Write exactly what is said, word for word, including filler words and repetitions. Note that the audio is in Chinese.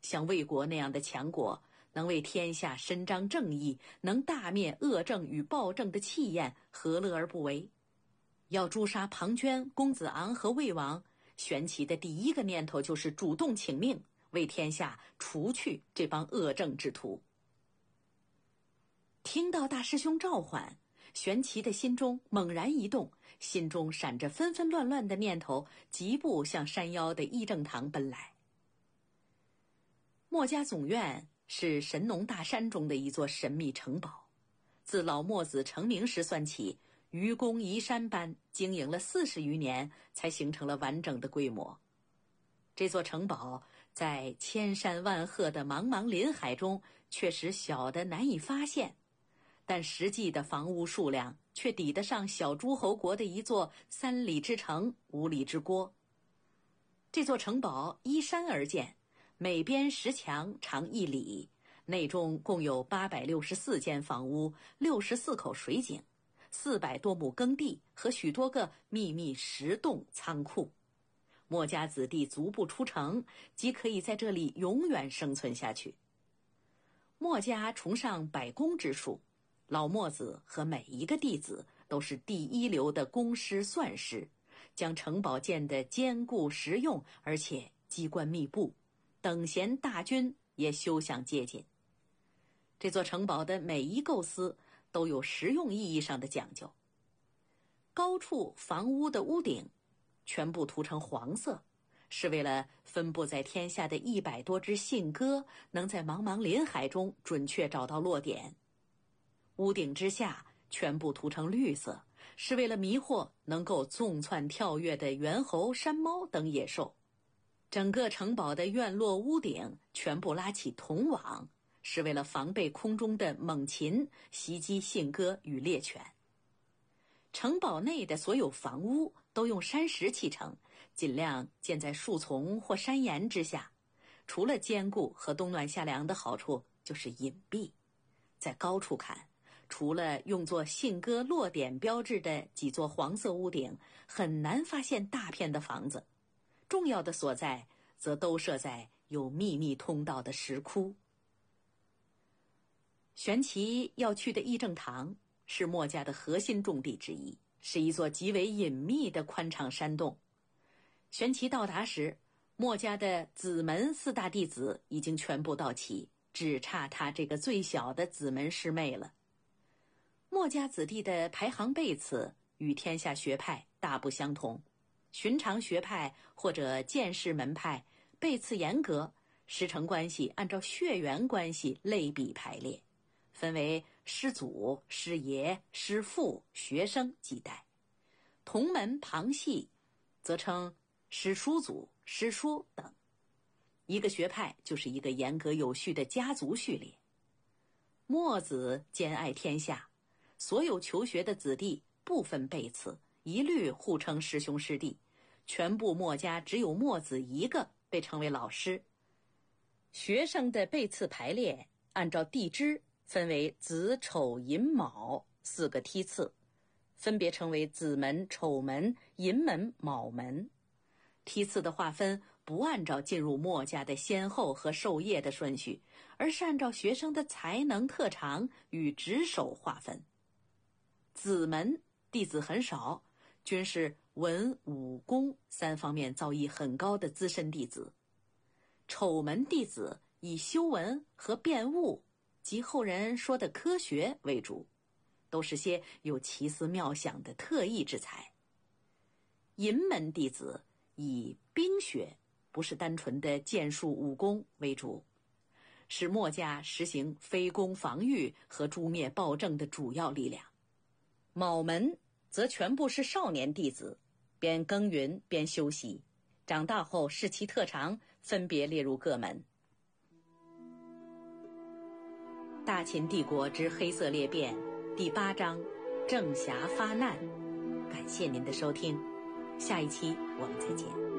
像魏国那样的强国，能为天下伸张正义，能大灭恶政与暴政的气焰，何乐而不为？要诛杀庞涓、公子昂和魏王，玄齐的第一个念头就是主动请命，为天下除去这帮恶政之徒。听到大师兄召唤，玄齐的心中猛然一动，心中闪着纷纷乱乱的念头，疾步向山腰的议政堂奔来。墨家总院是神农大山中的一座神秘城堡，自老墨子成名时算起，愚公移山般经营了四十余年，才形成了完整的规模。这座城堡在千山万壑的茫茫林海中确实小得难以发现，但实际的房屋数量却抵得上小诸侯国的一座三里之城、五里之郭。这座城堡依山而建，每边石墙长一里，内中共有八百六十四间房屋、六十四口水井、四百多亩耕地和许多个秘密石洞仓库。墨家子弟足不出城，即可以在这里永远生存下去。墨家崇尚百工之术，老墨子和每一个弟子都是第一流的工师算师，将城堡建得坚固实用，而且机关密布，等闲大军也休想接近。这座城堡的每一构思都有实用意义上的讲究。高处房屋的屋顶全部涂成黄色，是为了分布在天下的一百多只信鸽能在茫茫林海中准确找到落点。屋顶之下全部涂成绿色，是为了迷惑能够纵窜跳跃的猿猴、山猫等野兽。整个城堡的院落屋顶全部拉起铜网，是为了防备空中的猛禽袭击信鸽与猎犬。城堡内的所有房屋都用山石砌成，尽量建在树丛或山岩之下。除了坚固和冬暖夏凉的好处，就是隐蔽。在高处看，除了用作信鸽落点标志的几座黄色屋顶，很难发现大片的房子。重要的所在则都设在有秘密通道的石窟。玄齐要去的议政堂是墨家的核心重地之一，是一座极为隐秘的宽敞山洞。玄齐到达时，墨家的子门四大弟子已经全部到齐，只差他这个最小的子门师妹了。墨家子弟的排行辈次与天下学派大不相同，寻常学派或者剑士门派辈次严格，师承关系按照血缘关系类比排列，分为师祖、师爷、师父、学生几代。同门旁系则称师叔祖、师叔等。一个学派就是一个严格有序的家族序列。墨子兼爱天下，所有求学的子弟不分辈次，一律互称师兄师弟，全部墨家只有墨子一个被称为老师。学生的辈次排列按照地支分为子、丑、寅、卯四个梯次，分别称为子门、丑门、寅门、卯门。梯次的划分不按照进入墨家的先后和授业的顺序，而是按照学生的才能特长与职守划分。子门弟子很少，均是文武功三方面造诣很高的资深弟子。丑门弟子以修文和辨物及后人说的科学为主，都是些有奇思妙想的特异之才。寅门弟子以兵学，不是单纯的剑术武功为主，是墨家实行非攻防御和诛灭暴政的主要力量。卯门则全部是少年弟子，边耕耘边修习，长大后视其特长，分别列入各门。大秦帝国之黑色裂变第八章，郑侠发难。感谢您的收听，下一期我们再见。